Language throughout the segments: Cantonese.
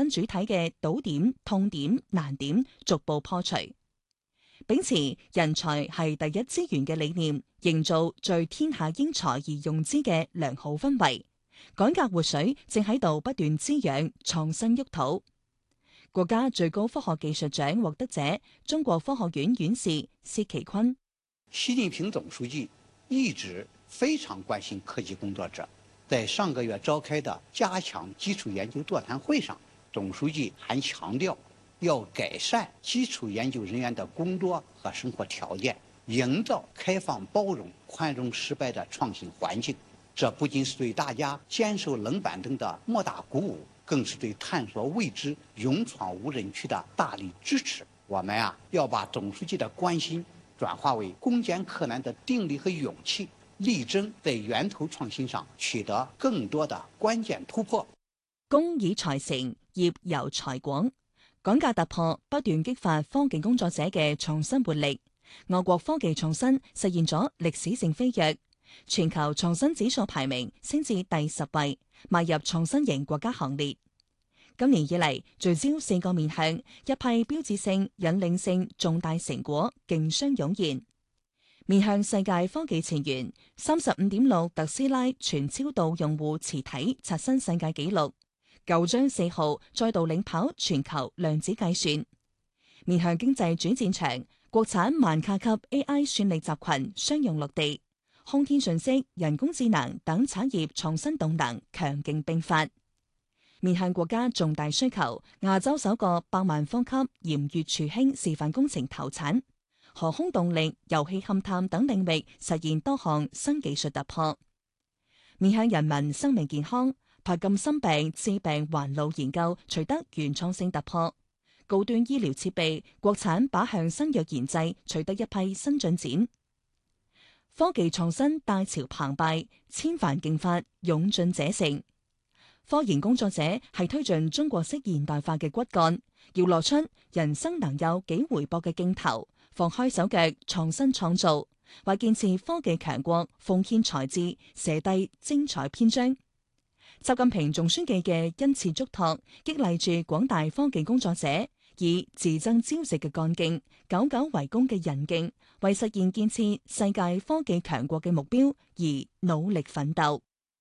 新主體嘅堵點、痛點、難點逐步破除，秉持人才係第一資源嘅理念，營造聚天下英才而用之嘅良好氛圍。改革活水正喺度不斷滋養創新沃土。國家最高科學技術獎獲得者、中國科學院院士薛其坤。 習近平總書記一直非常關心科技工作者，在上個月召開的加強基礎研究座談會上，總書記還強調要改善基礎研究人員的工作和生活條件，營造開放包容、寬容失敗的創新環境。這不僅是對大家堅守冷板凳的莫大鼓舞，更是對探索未知、勇闖無人區的大力支持。我們要把總書記的關心轉化為攻堅克難的定力和勇氣，力爭在源頭創新上取得更多的關鍵突破。 工以才成，業由才廣。改革突破不斷激發科技工作者嘅創新活力，我國科技創新實現咗歷史性飛躍，全球創新指數排名升至第10位，邁入創新型國家行列。今年以嚟，聚焦4個面向，一批標誌性、引領性重大成果競相湧現。面向世界科技前沿，35.6特斯拉全超導用戶磁體刷新世界紀錄。舊章4號再度領跑全球量子計算。面向經濟主戰場，國產萬卡級 AI 算力集群商用落地，空天信息、人工智能等產業創新動能強勁並發。面向國家重大需求，亞洲首個100萬方級鹽乙醛氫示範工程投產，航空動力、油氣勘探等領域實現多項新技術突破。面向人民生命健康，帕金森病致病環路研究取得原創性突破，高端醫療設備國產靶向新藥研製取得一批新進展。科技創新大潮澎湃，千帆競發，勇進者勝。科研工作者係推進中國式現代化嘅骨幹，要攞出人生能有幾回搏嘅勁頭，放開手腳創新創造，為建設科技強國奉獻才智，寫低精彩篇章。習近平總書記嘅恩賜囑託，激勵住廣大科技工作者，以自爭朝夕嘅幹勁、久久為功嘅韌勁，為實現建設世界科技強國嘅目標而努力奮鬥。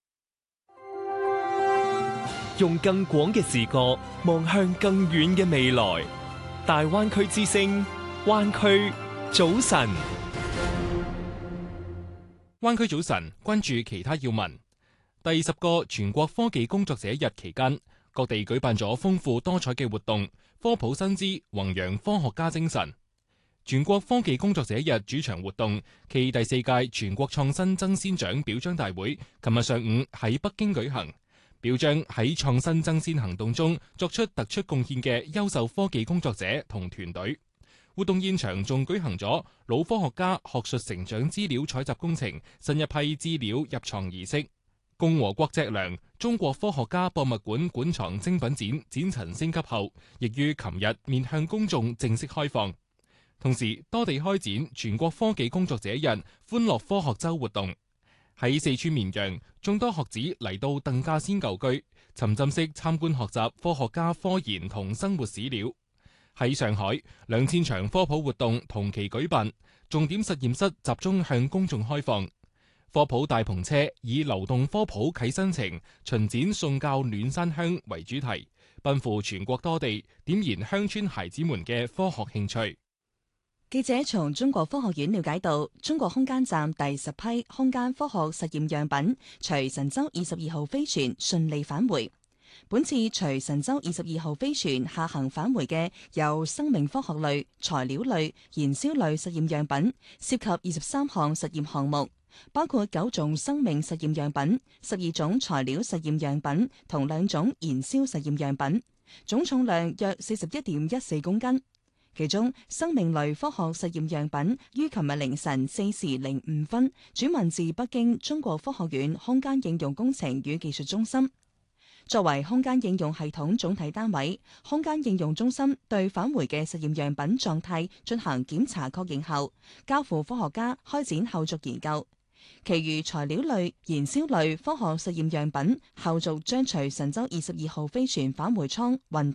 用更廣嘅視角望向更遠嘅未來。大灣區之聲，灣區早晨。 灣區早晨，關注其他要聞。第10個全國科技工作者日期間，各地舉辦咗豐富多彩嘅活動，科普新知，弘揚科學家精神。全國科技工作者日主場活動暨第4屆全國創新爭先獎表彰大會，琴日上午喺北京舉行。表彰喺創新爭先行動中作出突出貢獻嘅優秀科技工作者同團隊。活動現場仲舉行咗老科學家學術成長資料採集工程新一批資料入藏儀式。共和國脊梁中國科學家博物館館藏精品展展陳升級後，亦於琴日面向公眾正式開放。同時，多地開展全國科技工作者日歡樂科學周活動。喺四川綿陽，眾多學子嚟到鄧稼先舊居，沉浸式參觀學習科學家科研同生活史料。喺上海，2000場科普活動同期舉辦，重點實驗室集中向公眾開放。科普大篷車以流動科普啟新程，巡展送教暖山鄉為主題，奔赴全國多地，點燃鄉村孩子們嘅科學興趣。 記者從中國科學院了解到，中國空間站第10批空間科學實驗樣品隨神舟22號飛船順利返回。本次隨神舟22號飛船下行返回嘅有生命科學類、材料類、燃燒類實驗樣品，涉及23項實驗項目，包括9種生命實驗樣品、12種材料實驗樣品同2種燃燒實驗樣品，總重量約41.14公斤。其中，生命類科學實驗樣品於琴日凌晨4時05分轉運至北京中國科學院空間應用工程與技術中心。作為空間應用系統總體單位，空間應用中心對返回嘅實驗樣品狀態進行檢查確認後，交付科學家開展後續研究。其餘材料類、燃燒類科學實驗樣品後續將隨神舟22號飛船返回艙運抵